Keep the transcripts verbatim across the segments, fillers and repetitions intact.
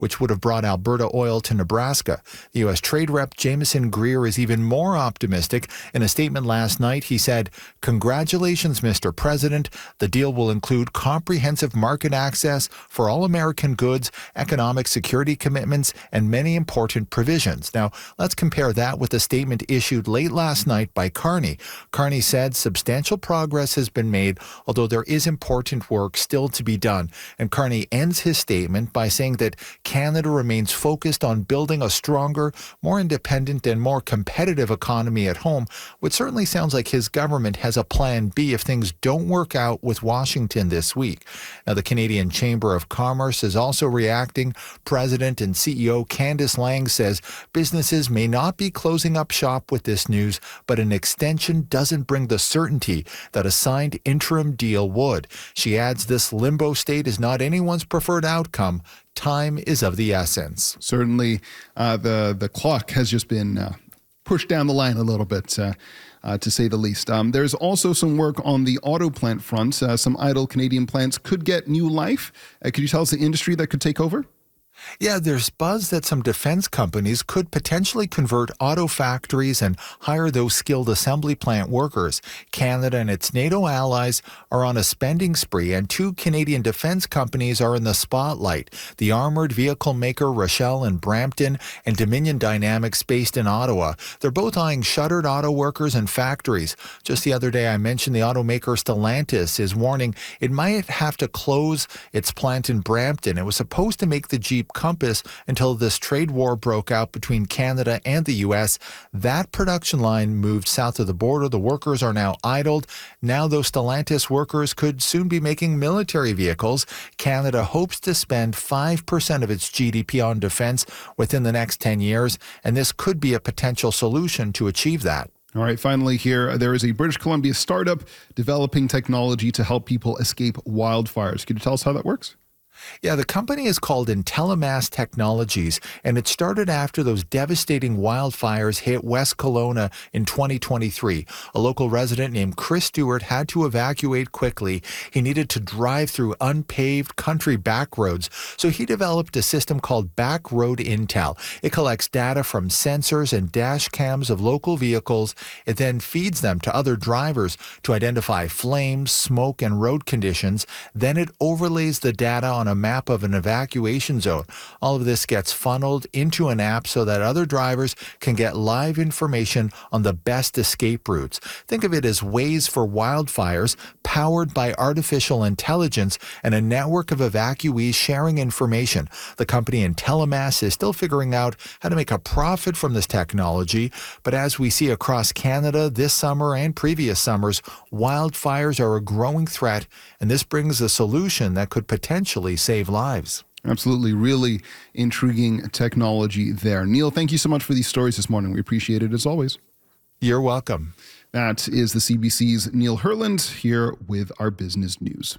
which would have brought Alberta oil to Nebraska. The U S Trade Rep Jameson Greer is even more optimistic. In a statement last night, he said, "Congratulations, Mister President. The deal will include comprehensive market access for all American goods, economic security commitments, and many important provisions." Now, let's compare that with the statement issued late last night by Carney. Carney said substantial progress has been made, although there is important work still to be done. And Carney ends his statement by saying that Canada remains focused on building a stronger, more independent, and more competitive economy at home, which certainly sounds like his government has a plan B if things don't work out with Washington this week. Now, the Canadian Chamber of Commerce is also reacting. President and C E O Candice Lang says businesses may not be closing up shop with this news, but an extension doesn't bring the certainty that a signed interim deal would. She adds this limbo state is not anyone's preferred outcome. Time is of the essence. Certainly, uh, the, the clock has just been uh, pushed down the line a little bit. Uh, Uh, to say the least. Um, there's also some work on the auto plant front. Uh, some idle Canadian plants could get new life. Uh, could you tell us the industry that could take over? Yeah, there's buzz that some defense companies could potentially convert auto factories and hire those skilled assembly plant workers. Canada and its NATO allies are on a spending spree, and two Canadian defense companies are in the spotlight. The armored vehicle maker Rochelle in Brampton and Dominion Dynamics based in Ottawa. They're both eyeing shuttered auto workers and factories. Just the other day, I mentioned the automaker Stellantis is warning it might have to close its plant in Brampton. It was supposed to make the Jeep Compass until this trade war broke out between Canada and the U S. That production line moved south of the border. The workers are now idled. Now those Stellantis workers could soon be making military vehicles. Canada hopes to spend five percent of its G D P on defense within the next ten years, and this could be a potential solution to achieve that. All right, finally here, there is a British Columbia startup developing technology to help people escape wildfires. Could you tell us how that works? Yeah, the company is called IntelliMass Technologies, and it started after those devastating wildfires hit West Kelowna in twenty twenty-three. A local resident named Chris Stewart had to evacuate quickly. He needed to drive through unpaved country back roads, so he developed a system called Backroad Intel. It collects data from sensors and dash cams of local vehicles. It then feeds them to other drivers to identify flames, smoke, and road conditions. Then it overlays the data on a map of an evacuation zone. All of this gets funneled into an app so that other drivers can get live information on the best escape routes. Think of it as Waze for wildfires, powered by artificial intelligence and a network of evacuees sharing information. The company IntelliMass is still figuring out how to make a profit from this technology, but as we see across Canada this summer and previous summers, wildfires are a growing threat, and this brings a solution that could potentially save lives. Absolutely. Really intriguing technology there. Neil, thank you so much for these stories this morning. We appreciate it as always. You're welcome. That is the C B C's Neil Herland here with our business news.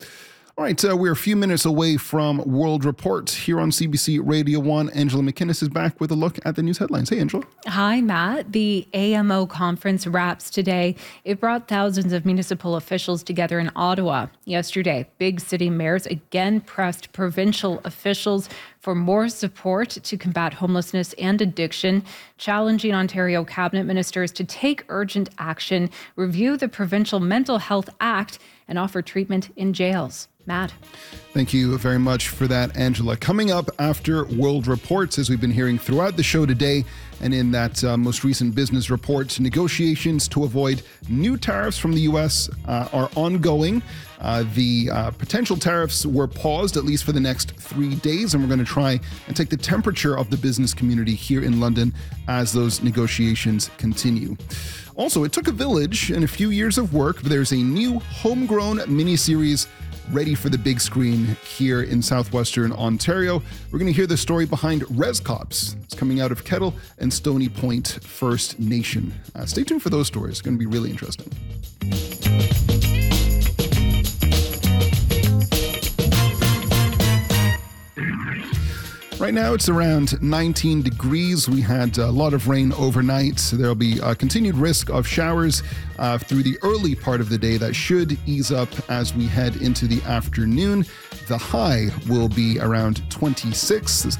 All right, uh, we're a few minutes away from World Report here on C B C Radio one. Angela McInnes is back with a look at the news headlines. Hey, Angela. Hi, Matt. The A M O conference wraps today. It brought thousands of municipal officials together in Ottawa yesterday. Big city mayors again pressed provincial officials for more support to combat homelessness and addiction, challenging Ontario cabinet ministers to take urgent action, review the Provincial Mental Health Act, and offer treatment in jails. Matt. Thank you very much for that, Angela. Coming up after World Reports, as we've been hearing throughout the show today, and in that uh, most recent business report, negotiations to avoid new tariffs from the U S uh, are ongoing. Uh, the uh, potential tariffs were paused, at least for the next three days, and we're going to try and take the temperature of the business community here in London as those negotiations continue. Also, it took a village and a few years of work, but there's a new homegrown miniseries ready for the big screen here in southwestern Ontario. We're going to hear the story behind ResCops. It's coming out of Kettle and Stony Point First Nation. Uh, stay tuned for those stories. It's going to be really interesting. Right now, it's around nineteen degrees. We had a lot of rain overnight. So there'll be a continued risk of showers uh, through the early part of the day that should ease up as we head into the afternoon. The high will be around twenty-six. This